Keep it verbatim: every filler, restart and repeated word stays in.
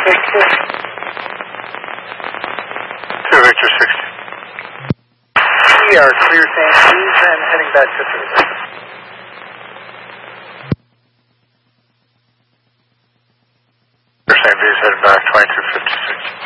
Take two. Two Victor sixty. We are clear Saint Louis and heading back to three. Saint Louis heading back twenty-two